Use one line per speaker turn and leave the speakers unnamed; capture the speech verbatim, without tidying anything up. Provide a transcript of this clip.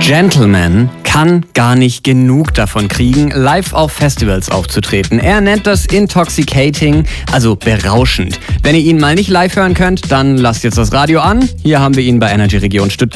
Gentleman kann gar nicht genug davon kriegen, live auf Festivals aufzutreten. Er nennt das intoxicating, also berauschend. Wenn ihr ihn mal nicht live hören könnt, dann lasst jetzt das Radio an. Hier haben wir ihn bei Energy Region Stuttgart.